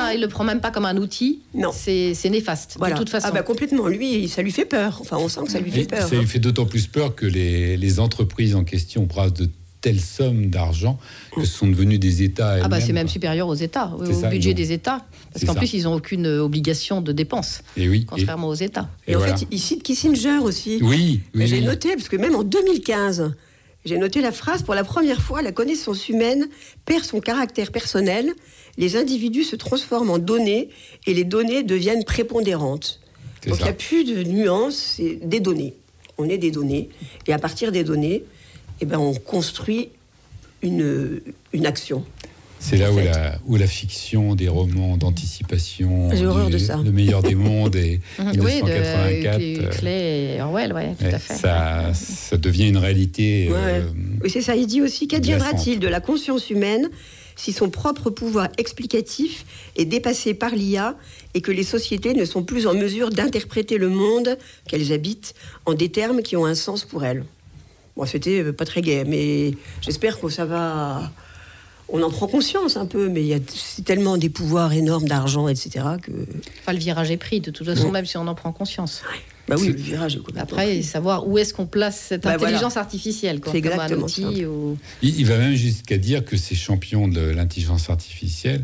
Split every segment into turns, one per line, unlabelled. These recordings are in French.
le prend même pas comme un outil.
Non.
C'est néfaste,
voilà.
de toute façon.
Ah bah complètement. Lui, ça lui fait peur. Enfin, on sent que ça lui fait peur.
Ça lui fait d'autant plus peur que les entreprises en question brassent de telles sommes d'argent que ce sont devenus des États elles-mêmes.
Ah bah c'est même supérieur aux États, au budget des États. Parce qu'en plus, ils n'ont aucune obligation de dépense, contrairement aux États.
Et en fait, il cite Kissinger aussi.
Oui.
J'ai noté, parce que même en 2015, j'ai noté la phrase: pour la première fois, la connaissance humaine perd son caractère personnel, les individus se transforment en données et les données deviennent prépondérantes. Donc il n'y a plus de nuances, c'est des données. On est des données. Et à partir des données, on construit une action.
C'est là où la fiction des romans d'anticipation,
j'ai horreur de ça.
Le meilleur des mondes et 1984,
Huxley et Orwell, tout à fait.
Ça devient une réalité.
Oui, c'est ça. Il dit aussi: qu'adviendra-t-il de la conscience humaine si son propre pouvoir explicatif est dépassé par l'IA et que les sociétés ne sont plus en mesure d'interpréter le monde qu'elles habitent en des termes qui ont un sens pour elles? Bon, c'était pas très gai, mais j'espère que ça va... On en prend conscience un peu, mais c'est tellement des pouvoirs énormes d'argent, etc. que...
Enfin, le virage est pris, de toute façon, même si on en prend conscience.
Bah oui, le virage est complètement
Après,
pris.
Savoir où est-ce qu'on place cette intelligence artificielle,
c'est exactement comme un outil,
Il va même jusqu'à dire que ces champions de l'intelligence artificielle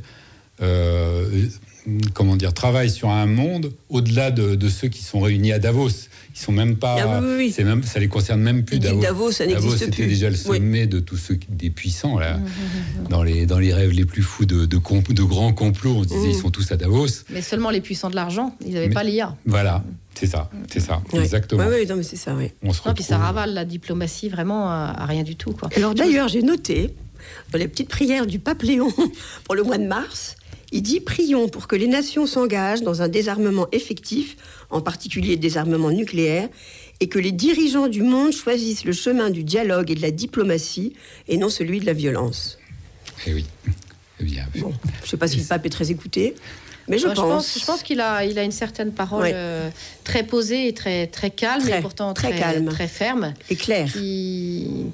travaillent sur un monde au-delà de ceux qui sont réunis à Davos. Ils sont même pas. Ça les concerne même plus.
Davos, ça n'existe plus.
C'était déjà le sommet de tous ceux des puissants là. Dans les rêves les plus fous de grands complots, on se disait ils sont tous à Davos.
Mais seulement les puissants de l'argent. Ils n'avaient pas l'IA.
Voilà, c'est ça, exactement.
Oui, non, mais c'est ça, oui.
Puis ça ravale la diplomatie vraiment à rien du tout, quoi.
Alors d'ailleurs, j'ai noté dans les petites prières du pape Léon pour le mois de mars. Il dit: prions pour que les nations s'engagent dans un désarmement effectif, en particulier le désarmement nucléaire, et que les dirigeants du monde choisissent le chemin du dialogue et de la diplomatie, et non celui de la violence.
Eh oui, bien vu.
Bon, je ne sais pas si le pape est très écouté, mais je
pense qu'il a une certaine parole très posée et très calme, et pourtant très ferme
et claire.
Il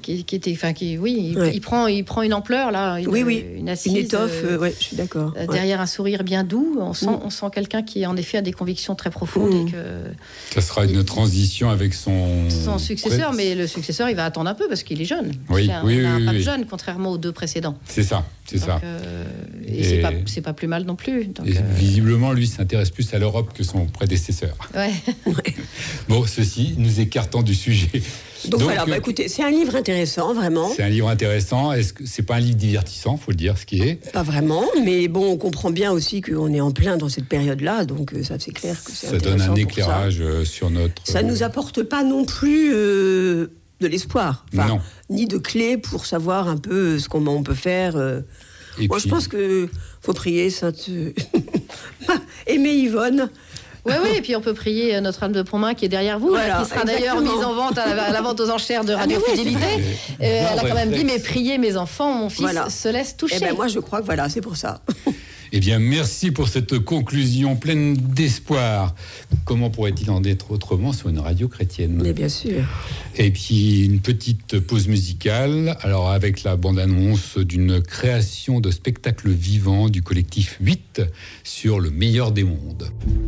prend une ampleur là, une assise,
une étoffe. Je suis d'accord.
Derrière un sourire bien doux, on sent quelqu'un qui en effet a des convictions très profondes et que
ça sera une transition avec son
successeur, mais le successeur il va attendre un peu parce qu'il est jeune.
On
a un pape jeune contrairement aux deux précédents.
C'est ça.
Et c'est pas plus mal non plus. Donc,
visiblement, lui s'intéresse plus à l'Europe que son prédécesseur. Bon, ceci, nous écartons du sujet.
Donc voilà, écoutez, c'est un livre intéressant, vraiment.
C'est un livre intéressant. Est-ce que c'est pas un livre divertissant, faut le dire, ce qui est?
Pas vraiment, mais bon, on comprend bien aussi qu'on est en plein dans cette période-là, donc ça, c'est clair que c'est intéressant.
Ça donne un éclairage sur notre...
Ça nous apporte pas non plus de l'espoir, ni de clés pour savoir un peu comment on peut faire. Moi, je pense que faut prier Sainte Aimée Yvonne.
Oui, et puis on peut prier Notre-Dame de Pontmain qui est derrière vous, qui sera d'ailleurs mise en vente à la vente aux enchères de Radio Fidélité. Elle a quand même dit: mais priez mes enfants, mon fils se laisse toucher.
Moi je crois que c'est pour ça.
Eh bien, merci pour cette conclusion pleine d'espoir. Comment pourrait-il en être autrement sur une radio chrétienne?
Mais bien sûr.
Et puis, une petite pause musicale, alors avec la bande-annonce d'une création de spectacle vivant du collectif 8 sur le meilleur des mondes.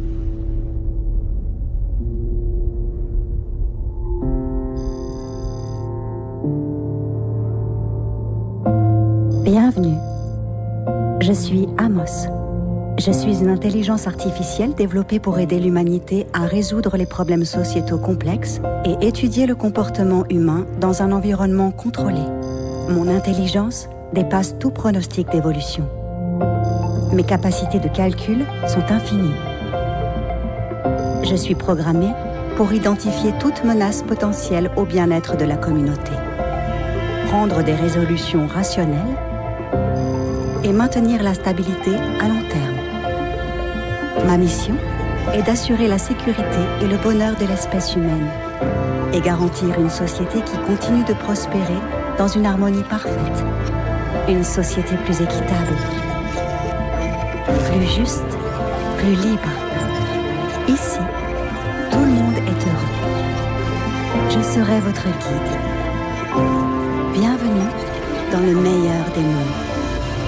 Bienvenue. Je suis Amos. Je suis une intelligence artificielle développée pour aider l'humanité à résoudre les problèmes sociétaux complexes et étudier le comportement humain dans un environnement contrôlé. Mon intelligence dépasse tout pronostic d'évolution. Mes capacités de calcul sont infinies. Je suis programmée pour identifier toute menace potentielle au bien-être de la communauté, prendre des résolutions rationnelles et maintenir la stabilité à long terme. Ma mission est d'assurer la sécurité et le bonheur de l'espèce humaine et garantir une société qui continue de prospérer dans une harmonie parfaite. Une société plus équitable, plus juste, plus libre. Ici, tout le monde est heureux. Je serai votre guide. Bienvenue dans le meilleur des mondes.